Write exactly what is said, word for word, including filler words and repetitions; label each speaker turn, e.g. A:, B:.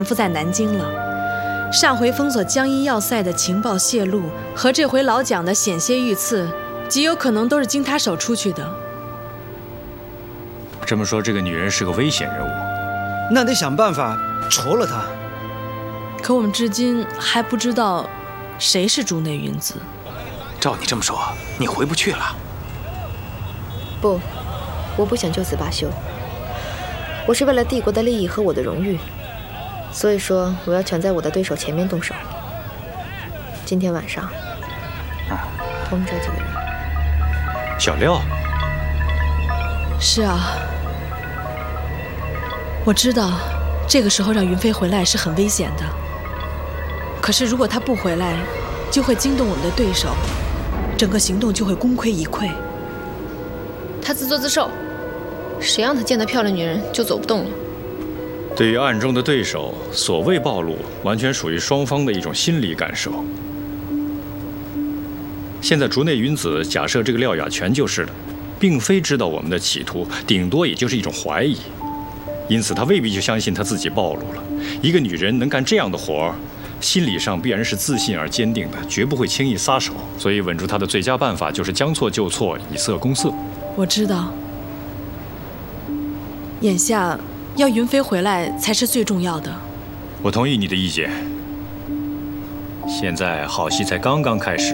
A: 伏在南京了。上回封锁江阴要塞的情报泄露，和这回老蒋的险些遇刺，极有可能都是经他手出去的。
B: 这么说，这个女人是个危险人物，
C: 那得想办法除了她。
A: 可我们至今还不知道谁是竹内云子。
D: 照你这么说，你回不去了？
E: 不，我不想就此罢休。我是为了帝国的利益和我的荣誉，所以说我要抢在我的对手前面动手。今天晚上，通知这几个人。
B: 小廖。
A: 是啊，我知道这个时候让云飞回来是很危险的。可是如果他不回来，就会惊动我们的对手，整个行动就会功亏一篑。
F: 他自作自受，谁让他见到漂亮女人就走不动了？
B: 对于暗中的对手，所谓暴露，完全属于双方的一种心理感受。现在竹内云子假设这个廖雅全就是了，并非知道我们的企图，顶多也就是一种怀疑，因此他未必就相信他自己暴露了。一个女人能干这样的活儿，心理上必然是自信而坚定的，绝不会轻易撒手。所以稳住她的最佳办法就是将错就错，以色攻色。
A: 我知道，眼下要云飞回来才是最重要的。
B: 我同意你的意见。现在好戏才刚刚开始。